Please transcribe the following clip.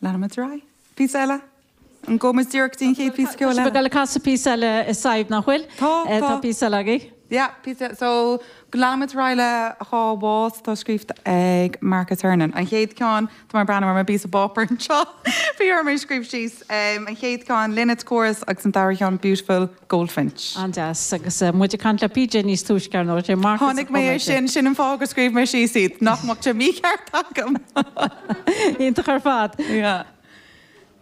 Lamat rai. Písela. An gomas dúirtín chéad písce le. Gal casa písele is saib nachhfuil. Tá písela gi. Yeah, pizza. So Glamat Riley Hawwas tá scríft ag Marcus Hernan. An chéad ceán tá mar brana mar bís a bopper an seo. Bhí ar mar scríb síos. An chéad ceán Linnet Chorus agus an dair ceán Beautiful Goldfinch. An deas agus muidir cantla PJ níos túiscear nó sé Marcus. Honnig mé sin an fágur scríb mar sí siad nach mocht sé mí ceart agam. Ínta chu fad. Yeah.